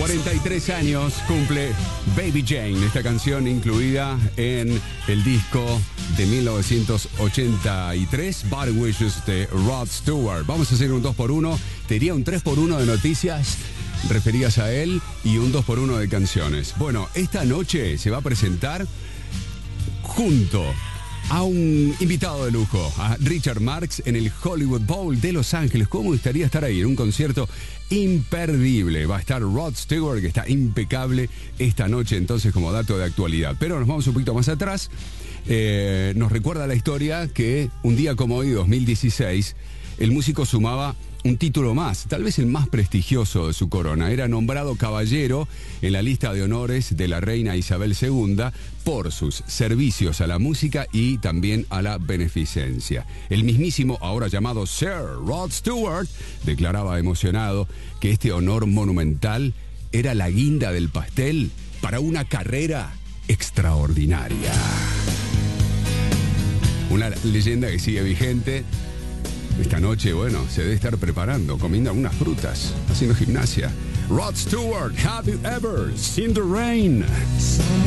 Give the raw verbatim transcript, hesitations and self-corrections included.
cuarenta y tres años cumple Baby Jane, esta canción incluida en el disco de mil novecientos ochenta y tres, Body Wishes, de Rod Stewart. Vamos a hacer un dos por uno, te diría un tres por uno de noticias referidas a él y un dos por uno de canciones. Bueno, esta noche se va a presentar junto a un invitado de lujo, a Richard Marx, en el Hollywood Bowl de Los Ángeles. ¿Cómo me gustaría estar ahí en un concierto imperdible? Va a estar Rod Stewart, que está impecable esta noche, entonces, como dato de actualidad. Pero nos vamos un poquito más atrás. Eh, nos recuerda la historia que un día como hoy, dos mil dieciséis, el músico sumaba un título más, tal vez el más prestigioso de su corona. Era nombrado caballero en la lista de honores de la reina Isabel segunda por sus servicios a la música y también a la beneficencia. El mismísimo, ahora llamado Sir Rod Stewart, declaraba emocionado que este honor monumental era la guinda del pastel para una carrera extraordinaria. Una leyenda que sigue vigente. Esta noche, bueno, se debe estar preparando, comiendo algunas frutas, haciendo gimnasia. Rod Stewart, have you ever seen the rain?